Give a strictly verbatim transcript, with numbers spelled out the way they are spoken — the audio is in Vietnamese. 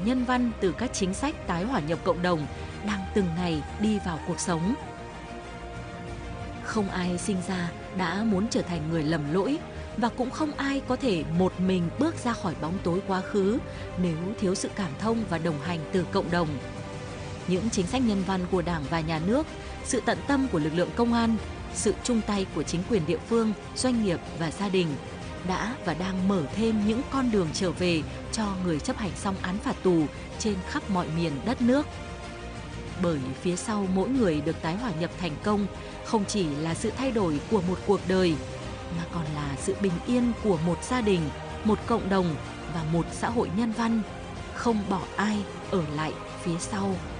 nhân văn từ các chính sách tái hòa nhập cộng đồng đang từng ngày đi vào cuộc sống. Không ai sinh ra đã muốn trở thành người lầm lỗi, và cũng không ai có thể một mình bước ra khỏi bóng tối quá khứ nếu thiếu sự cảm thông và đồng hành từ cộng đồng. Những chính sách nhân văn của Đảng và Nhà nước, sự tận tâm của lực lượng công an, sự chung tay của chính quyền địa phương, doanh nghiệp và gia đình đã và đang mở thêm những con đường trở về cho người chấp hành xong án phạt tù trên khắp mọi miền đất nước. Bởi phía sau mỗi người được tái hòa nhập thành công không chỉ là sự thay đổi của một cuộc đời, mà còn là sự bình yên của một gia đình, một cộng đồng và một xã hội nhân văn, không bỏ ai ở lại phía sau.